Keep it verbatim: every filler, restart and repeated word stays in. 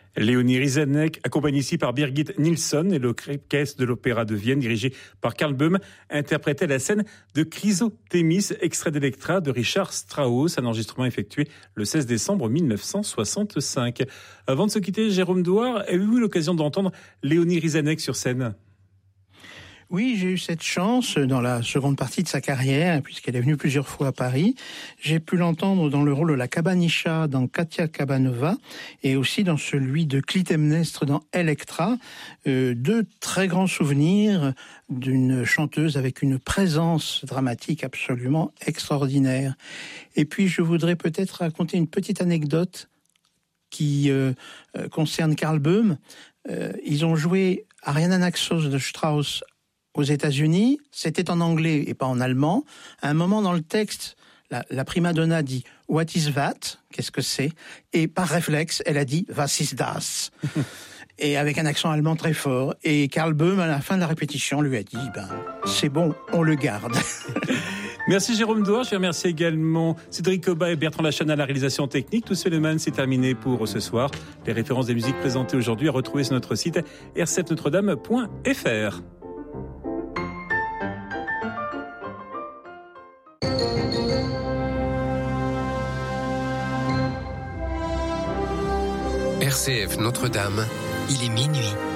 Léonie Rizanek, accompagnée ici par Birgit Nilsson et l'orchestre de l'Opéra de Vienne, dirigé par Karl Böhm, interprétait la scène de Chrysothémis, extrait d'Electra de Richard Strauss, un enregistrement effectué le seize décembre mille neuf cent soixante-cinq. Avant de se quitter, Jérôme Douard, avez-vous eu l'occasion d'entendre Léonie Rizanek sur scène ? Oui, j'ai eu cette chance dans la seconde partie de sa carrière, puisqu'elle est venue plusieurs fois à Paris. J'ai pu l'entendre dans le rôle de la Kabanisha dans Katia Kabanova et aussi dans celui de Clytemnestre dans Electra. Euh, deux très grands souvenirs d'une chanteuse avec une présence dramatique absolument extraordinaire. Et puis je voudrais peut-être raconter une petite anecdote qui euh, concerne Karl Böhm. Euh, ils ont joué Ariane Naxos de Strauss aux États-Unis, c'était en anglais et pas en allemand. À un moment dans le texte, la, la prima donna dit « What is that ?» Qu'est-ce que c'est ? Et par réflexe, elle a dit « Was ist das ?» Et avec un accent allemand très fort. Et Karl Böhm, à la fin de la répétition, lui a dit « Ben, c'est bon, on le garde. » Merci Jérôme Douard. Je remercie également Cédric Cobat et Bertrand Lachana à la réalisation technique. Tout Suleiman, c'est terminé pour ce soir. Les références des musiques présentées aujourd'hui à retrouver sur notre site r sept notre dame point f r. R C F Notre-Dame, il est minuit.